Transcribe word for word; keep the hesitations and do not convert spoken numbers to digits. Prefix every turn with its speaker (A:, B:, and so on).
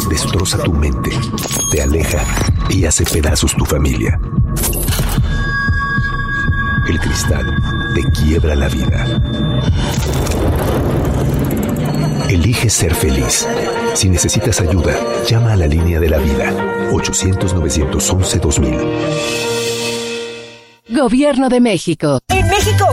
A: destroza tu mente, te aleja y hace pedazos tu familia. El cristal te quiebra la vida. Elige ser feliz. Si necesitas ayuda, llama a la línea de la vida. ochocientos, novecientos once, dos mil.
B: Gobierno de México.
C: En México